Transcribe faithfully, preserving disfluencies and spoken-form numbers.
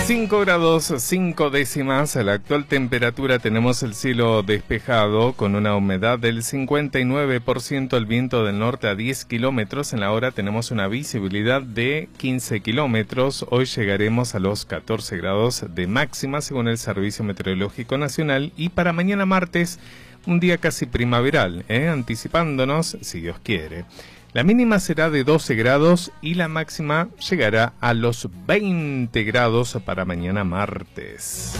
cinco grados cinco décimas, la actual temperatura, tenemos el cielo despejado con una humedad del cincuenta y nueve por ciento, el viento del norte a diez kilómetros, en la hora tenemos una visibilidad de quince kilómetros, hoy llegaremos a los catorce grados de máxima según el Servicio Meteorológico Nacional y para mañana martes un día casi primaveral, ¿eh? anticipándonos si Dios quiere. La mínima será de doce grados y la máxima llegará a los veinte grados para mañana martes.